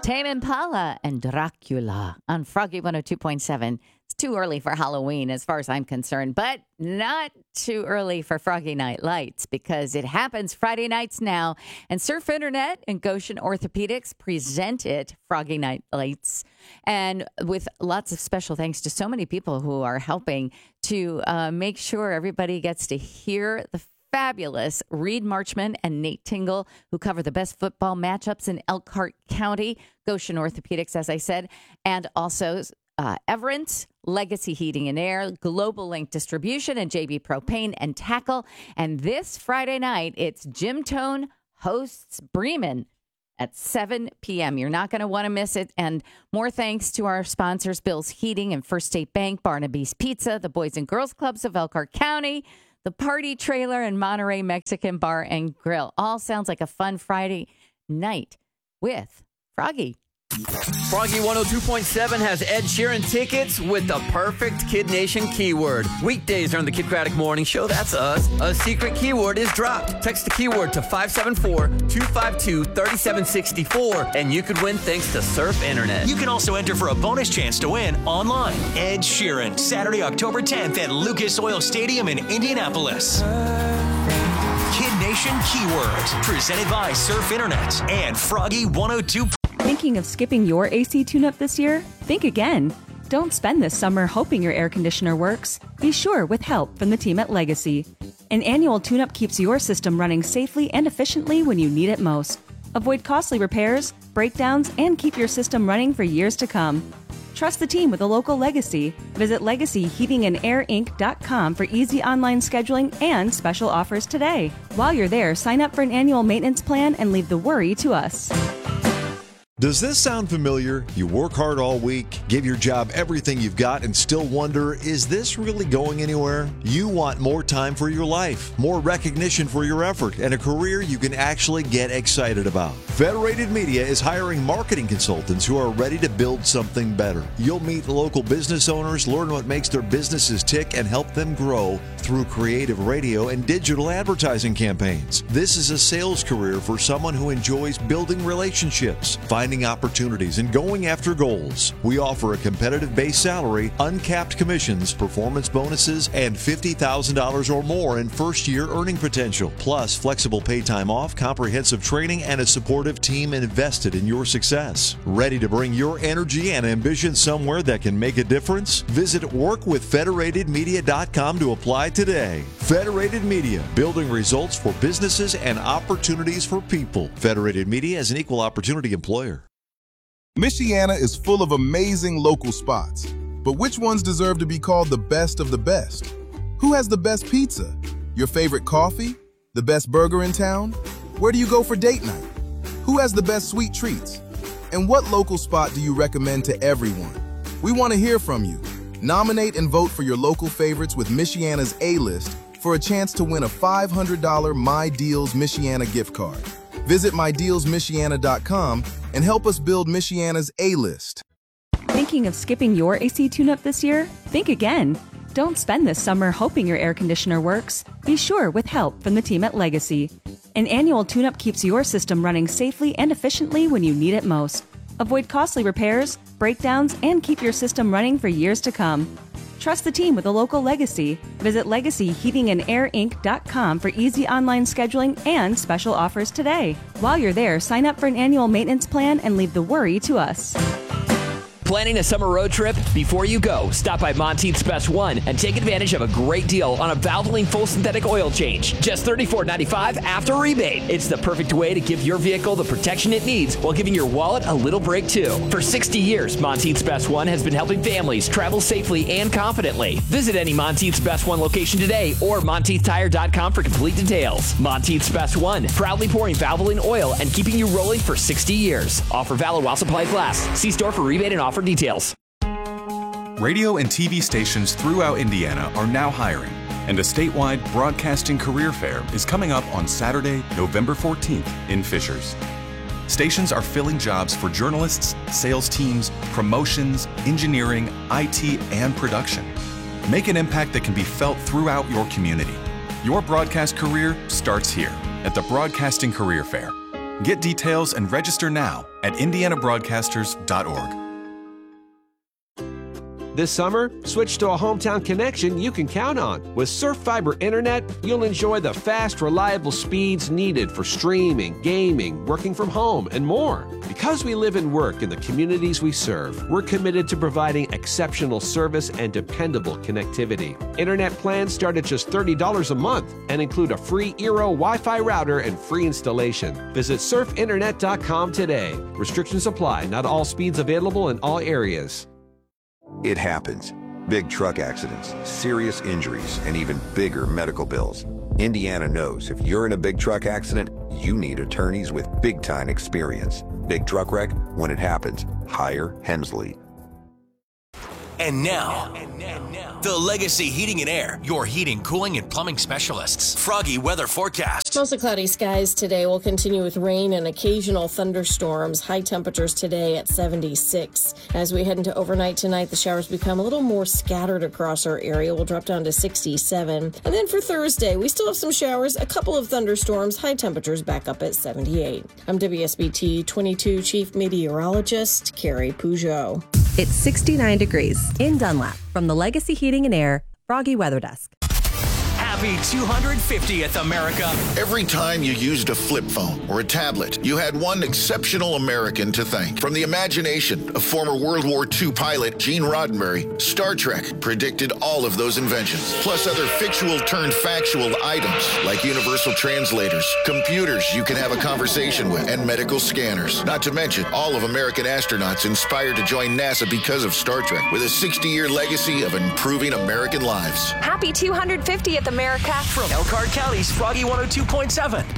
Tame Impala and Dracula on Froggy 102.7. It's too early for Halloween as far as I'm concerned, but not too early for Froggy Night Lights because it happens Friday nights now. And Surf Internet and Goshen Orthopedics presented Froggy Night Lights. And with lots of special thanks to so many people who are helping to make sure everybody gets to hear the fabulous Reed Marchman and Nate Tingle, who cover the best football matchups in Elkhart County, Goshen Orthopedics, as I said, and also Everent, Legacy Heating and Air, Global Link Distribution, and JB Propane and Tackle. And this Friday night, it's Jim Tone hosts Bremen at 7 p.m. You're not going to want to miss it. And more thanks to our sponsors, Bill's Heating and First State Bank, Barnaby's Pizza, the Boys and Girls Clubs of Elkhart County, the Party Trailer, and Monterey Mexican Bar and Grill. All sounds like a fun Friday night with Froggy. Froggy 102.7 has Ed Sheeran tickets with the perfect Kid Nation keyword. Weekdays during the Kid Craddock Morning Show, that's us. A secret keyword is dropped. Text the keyword to 574-252-3764, and you could win thanks to Surf Internet. You can also enter for a bonus chance to win online. Ed Sheeran, Saturday, October 10th at Lucas Oil Stadium in Indianapolis. Kid Nation keyword, presented by Surf Internet and Froggy 102. Thinking of skipping your AC tune-up this year? Think again. Don't spend this summer hoping your air conditioner works. Be sure with help from the team at Legacy. An annual tune-up keeps your system running safely and efficiently when you need it most. Avoid costly repairs, breakdowns, and keep your system running for years to come. Trust the team with a local Legacy. Visit LegacyHeatingandAirInc.com for easy online scheduling and special offers today. While you're there, sign up for an annual maintenance plan and leave the worry to us. Does this sound familiar? You work hard all week, give your job everything you've got, and still wonder, is this really going anywhere? You want more time for your life, more recognition for your effort, and a career you can actually get excited about. Federated Media is hiring marketing consultants who are ready to build something better. You'll meet local business owners, learn what makes their businesses tick, and help them grow through creative radio and digital advertising campaigns. This is a sales career for someone who enjoys building relationships, finding opportunities, and going after goals. We offer a competitive base salary, uncapped commissions, performance bonuses, and $50,000 or more in first-year earning potential, plus flexible pay time off, comprehensive training, and a supportive team invested in your success. Ready to bring your energy and ambition somewhere that can make a difference? Visit workwithfederatedmedia.com to apply today. Federated Media, building results for businesses and opportunities for people. Federated Media is an equal opportunity employer. Michiana is full of amazing local spots, but which ones deserve to be called the best of the best? Who has the best pizza? Your favorite coffee? The best burger in town? Where do you go for date night? Who has the best sweet treats? And what local spot do you recommend to everyone? We want to hear from you. Nominate and vote for your local favorites with Michiana's A-List for a chance to win a $500 My Deals Michiana gift card. Visit MyDealsMichiana.com and help us build Michiana's A-List. Thinking of skipping your AC tune-up this year? Think again. Don't spend this summer hoping your air conditioner works. Be sure with help from the team at Legacy. An annual tune-up keeps your system running safely and efficiently when you need it most. Avoid costly repairs, breakdowns, and keep your system running for years to come. Trust the team with a local Legacy. Visit LegacyHeatingandAirInc.com for easy online scheduling and special offers today. While you're there, sign up for an annual maintenance plan and leave the worry to us. Planning a summer road trip? Before you go, stop by Monteith's Best One and take advantage of a great deal on a Valvoline full synthetic oil change. Just $34.95 after rebate. It's the perfect way to give your vehicle the protection it needs while giving your wallet a little break too. For 60 years, Monteith's Best One has been helping families travel safely and confidently. Visit any Monteith's Best One location today or MonteithTire.com for complete details. Monteith's Best One, proudly pouring Valvoline oil and keeping you rolling for 60 years. Offer valid while supplies last. See store for rebate and offer details. Radio and TV stations throughout Indiana are now hiring, and a statewide broadcasting career fair is coming up on Saturday, November 14th in Fishers. Stations are filling jobs for journalists, sales teams, promotions, engineering, IT, and production. Make an impact that can be felt throughout your community. Your broadcast career starts here at the Broadcasting Career Fair. Get details and register now at indianabroadcasters.org. This summer, switch to a hometown connection you can count on. With Surf Fiber Internet, you'll enjoy the fast, reliable speeds needed for streaming, gaming, working from home, and more. Because we live and work in the communities we serve, we're committed to providing exceptional service and dependable connectivity. Internet plans start at just $30 a month and include a free Eero Wi-Fi router and free installation. Visit surfinternet.com today. Restrictions apply. Not all speeds available in all areas. It happens. Big truck accidents, serious injuries, and even bigger medical bills. Indiana knows if you're in a big truck accident, you need attorneys with big-time experience. Big truck wreck, when it happens, hire Hensley. And now, the Legacy Heating and Air, your heating, cooling, and plumbing specialists. Froggy weather forecast. Mostly cloudy skies today. Will continue with rain and occasional thunderstorms. High temperatures today at 76. As we head into overnight tonight, the showers become a little more scattered across our area. We'll drop down to 67. And then for Thursday, we still have some showers, a couple of thunderstorms, high temperatures back up at 78. I'm WSBT 22 Chief Meteorologist Carrie Peugeot. It's 69 degrees in Dunlap from the Legacy Heating and Air Froggy Weather Desk. Happy 250th, America. Every time you used a flip phone or a tablet, you had one exceptional American to thank. From the imagination of former World War II pilot Gene Roddenberry, Star Trek predicted all of those inventions, plus other fictional-turned-factual items like universal translators, computers you can have a conversation with, and medical scanners. Not to mention all of American astronauts inspired to join NASA because of Star Trek, with a 60-year legacy of improving American lives. Happy 250th, America. From Elkhart County's Froggy 102.7.